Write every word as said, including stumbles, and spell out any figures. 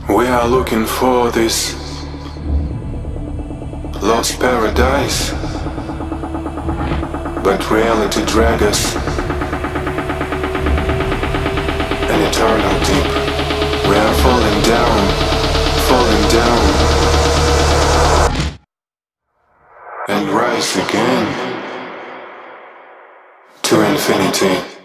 We are looking for this lost paradise, but reality drags us an eternal deep. We are falling down, falling down, and rise again to infinity.